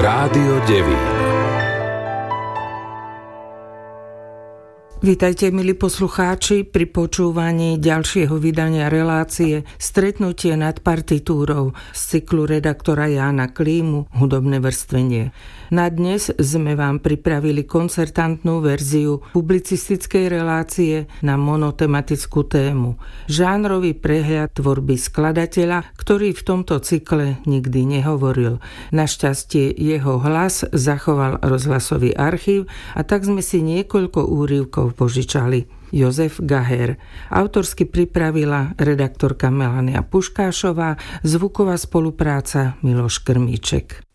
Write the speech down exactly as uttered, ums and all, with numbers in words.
Rádio Devín. Vítajte, milí poslucháči, pri počúvaní ďalšieho vydania relácie Stretnutie nad partitúrou z cyklu redaktora Jána Klímu Hudobné vrstvenie. Na dnes sme vám pripravili koncertantnú verziu publicistickej relácie na monotematickú tému. Žánrový prehľad tvorby skladateľa, ktorý v tomto cykle nikdy nehovoril. Našťastie jeho hlas zachoval rozhlasový archív a tak sme si niekoľko úryvkov požičali. Jozef Gaher. Autorsky pripravila redaktorka Melania Puškášová, zvuková spolupráca Miloš Krmíček.